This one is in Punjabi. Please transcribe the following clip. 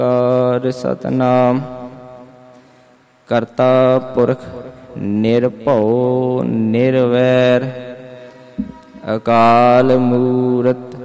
ਕਾਰ ਸਤਨਾਮ ਕਰਤਾ ਪੁਰਖ ਨਿਰਭਉ ਨਿਰਵੈਰ ਅਕਾਲ ਮੂਰਤ